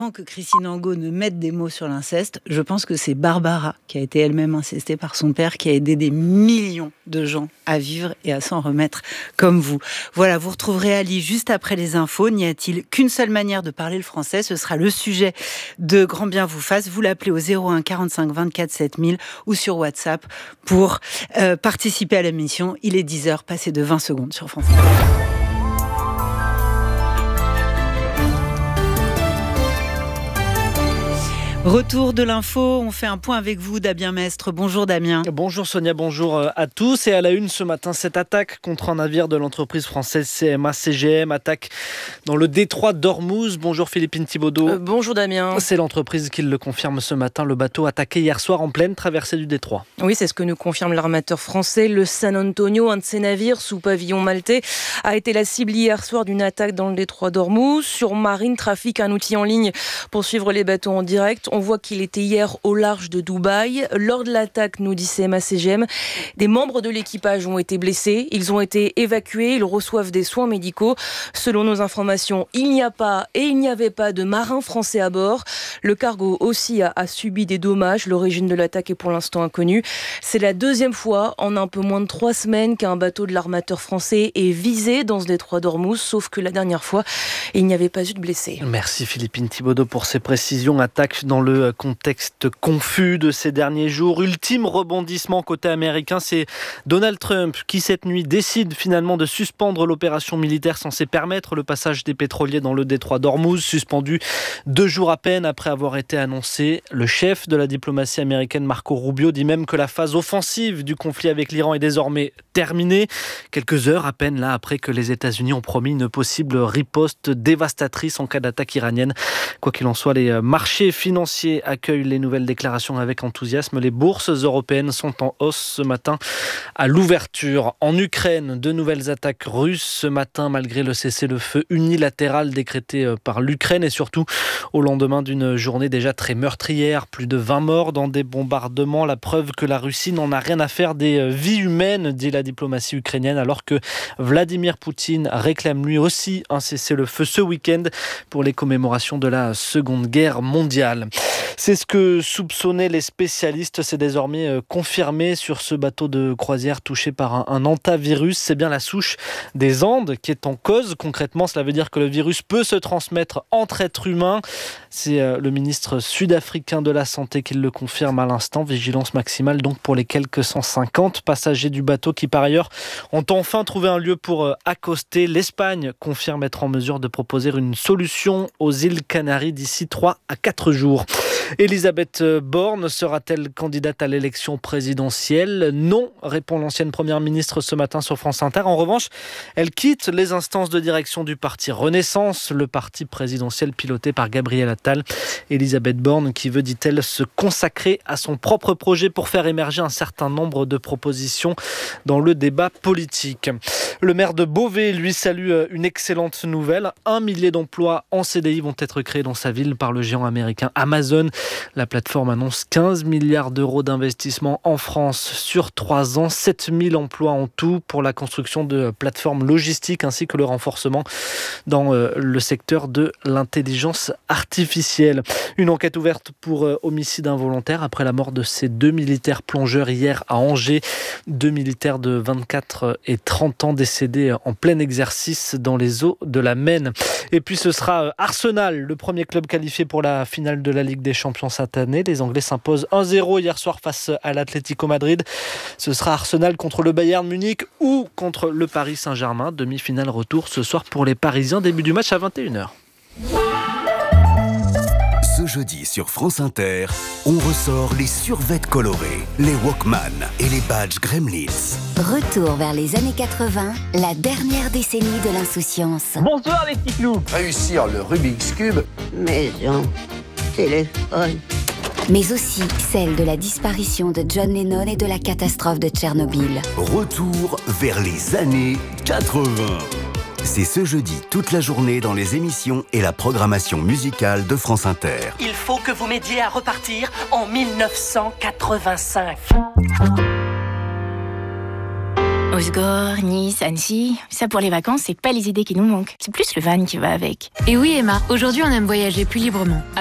Que Christine Angot ne mette des mots sur l'inceste, je pense que c'est Barbara, qui a été elle-même incestée par son père, qui a aidé des millions de gens à vivre et à s'en remettre comme vous. Voilà, vous retrouverez Ali juste après les infos. N'y a-t-il qu'une seule manière de parler le français ? Ce sera le sujet de Grand Bien vous fasse. Vous l'appelez au 01 45 24 7000 ou sur WhatsApp pour participer à l'émission. Il est 10h, passé de 20 secondes sur France Inter. Retour de l'info, on fait un point avec vous, Damien Mestre. Bonjour Damien. Bonjour Sonia, bonjour à tous. Et à la une ce matin, cette attaque contre un navire de l'entreprise française CMA CGM, attaque dans le détroit d'Ormuz. Bonjour Philippine Thibaudot. Bonjour Damien. C'est l'entreprise qui le confirme ce matin, le bateau attaqué hier soir en pleine traversée du détroit. Oui, c'est ce que nous confirme l'armateur français. Le San Antonio, un de ses navires sous pavillon maltais, a été la cible hier soir d'une attaque dans le détroit d'Ormuz. Sur Marine Trafic, un outil en ligne pour suivre les bateaux en direct. On voit qu'il était hier au large de Dubaï. Lors de l'attaque, nous dit CMA CGM, des membres de l'équipage ont été blessés. Ils ont été évacués. Ils reçoivent des soins médicaux. Selon nos informations, il n'y avait pas de marins français à bord. Le cargo aussi a subi des dommages. L'origine de l'attaque est pour l'instant inconnue. C'est la deuxième fois en un peu moins de 3 semaines qu'un bateau de l'armateur français est visé dans ce détroit d'Ormuz, sauf que la dernière fois, il n'y avait pas eu de blessés. Merci Philippine Thibaudot pour ces précisions. Attaque dans le contexte confus de ces derniers jours. Ultime rebondissement côté américain, c'est Donald Trump qui cette nuit décide finalement de suspendre l'opération militaire censée permettre le passage des pétroliers dans le détroit d'Ormuz, suspendu 2 jours à peine après avoir été annoncé. Le chef de la diplomatie américaine, Marco Rubio, dit même que la phase offensive du conflit avec l'Iran est désormais terminée. Quelques heures à peine là après que les États-Unis ont promis une possible riposte dévastatrice en cas d'attaque iranienne. Quoi qu'il en soit, les marchés financiers accueillent les nouvelles déclarations avec enthousiasme. Les bourses européennes sont en hausse ce matin à l'ouverture. En Ukraine, de nouvelles attaques russes ce matin malgré le cessez-le-feu unilatéral décrété par l'Ukraine et surtout au lendemain d'une journée déjà très meurtrière. Plus de 20 morts dans des bombardements. La preuve que la Russie n'en a rien à faire des vies humaines, dit la diplomatie ukrainienne, alors que Vladimir Poutine réclame lui aussi un cessez-le-feu ce week-end pour les commémorations de la Seconde Guerre mondiale. C'est ce que soupçonnaient les spécialistes. C'est désormais confirmé sur ce bateau de croisière touché par un hantavirus. C'est bien la souche des Andes qui est en cause. Concrètement, cela veut dire que le virus peut se transmettre entre êtres humains. C'est le ministre sud-africain de la Santé qui le confirme à l'instant. Vigilance maximale donc pour les quelques 150 passagers du bateau qui par ailleurs ont enfin trouvé un lieu pour accoster. L'Espagne confirme être en mesure de proposer une solution aux îles Canaries d'ici 3 à 4 jours. Elisabeth Borne sera-t-elle candidate à l'élection présidentielle ? Non, répond l'ancienne première ministre ce matin sur France Inter. En revanche, elle quitte les instances de direction du parti Renaissance, le parti présidentiel piloté par Gabriel Attal. Elisabeth Borne qui veut, dit-elle, se consacrer à son propre projet pour faire émerger un certain nombre de propositions dans le débat politique. Le maire de Beauvais, lui, salue une excellente nouvelle. 1 millier d'emplois en CDI vont être créés dans sa ville par le géant américain Amazon. La plateforme annonce 15 milliards d'euros d'investissement en France sur 3 ans, 7000 emplois en tout pour la construction de plateformes logistiques ainsi que le renforcement dans le secteur de l'intelligence artificielle. Une enquête ouverte pour homicide involontaire après la mort de ces 2 militaires plongeurs hier à Angers. 2 militaires de 24 et 30 ans décédés en plein exercice dans les eaux de la Maine. Et puis ce sera Arsenal, le premier club qualifié pour la finale de la Ligue des Champions cette année. Les Anglais s'imposent 1-0 hier soir face à l'Atlético Madrid. Ce sera Arsenal contre le Bayern Munich ou contre le Paris Saint-Germain. Demi-finale retour ce soir pour les Parisiens. Début du match à 21h. Ce jeudi sur France Inter, on ressort les survêtements colorés, les Walkman et les badges Gremlins. Retour vers les années 80, la dernière décennie de l'insouciance. Bonsoir les petits clous. Réussir le Rubik's Cube. Maison, téléphone. Mais aussi celle de la disparition de John Lennon et de la catastrophe de Tchernobyl. Retour vers les années 80. C'est ce jeudi toute la journée dans les émissions et la programmation musicale de France Inter. Il faut que vous m'aidiez à repartir en 1985. Osgore, Nice, Annecy, ça pour les vacances, c'est pas les idées qui nous manquent. C'est plus le van qui va avec. Et oui Emma, aujourd'hui on aime voyager plus librement.